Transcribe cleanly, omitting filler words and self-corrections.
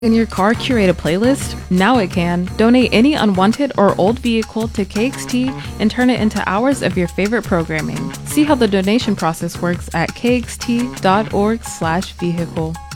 Can your car curate a playlist? Now it can. Donate any unwanted or old vehicle to KXT and turn it into hours of your favorite programming. See how the donation process works at kxt.org/vehicle.